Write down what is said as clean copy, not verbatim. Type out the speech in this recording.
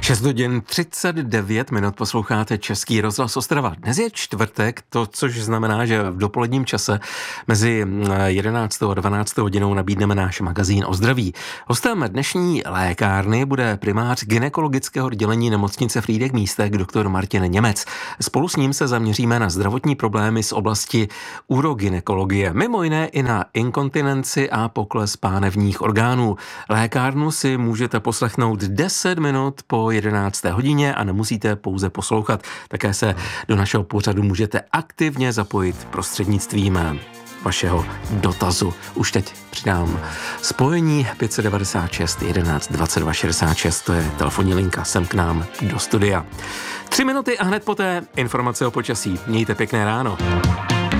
6 hodin 39 minut posloucháte Český rozhlas Ostrava. Dnes je čtvrtek, což znamená, že v dopoledním čase mezi 11. a 12. hodinou nabídneme náš magazín o zdraví. Hostem dnešní lékárny bude primář gynekologického oddělení nemocnice Frýdek-Místek doktor Martin Němec. Spolu s ním se zaměříme na zdravotní problémy z oblasti urogynekologie, mimo jiné i na inkontinenci a pokles pánevních orgánů. Lékárnu si můžete poslechnout 10 minut po 11. hodině a nemusíte pouze poslouchat. Také se do našeho pořadu můžete aktivně zapojit prostřednictvím vašeho dotazu. Už teď přidám spojení 596 11 22 66, to je telefonní linka sem k nám do studia. 3 minuty a hned poté informace o počasí. Mějte pěkné ráno.